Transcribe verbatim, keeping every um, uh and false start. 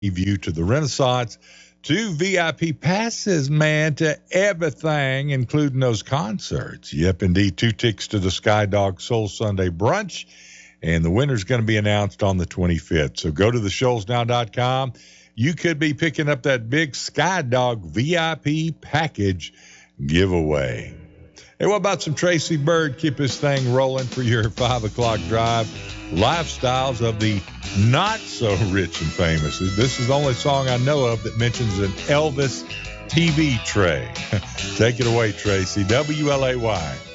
view to the Renaissance, two V I P passes, man, to everything, including those concerts. Yep, indeed, two tickets to the Skydog Soul Sunday brunch, and the winner's going to be announced on the twenty-fifth. So go to the shoals now dot com. You could be picking up that big Skydog V I P package giveaway. Hey, what about some Tracy Byrd? Keep this thing rolling for your five o'clock drive. Lifestyles of the not-so-rich and famous. This is the only song I know of that mentions an Elvis T V tray. Take it away, Tracy. W L A Y.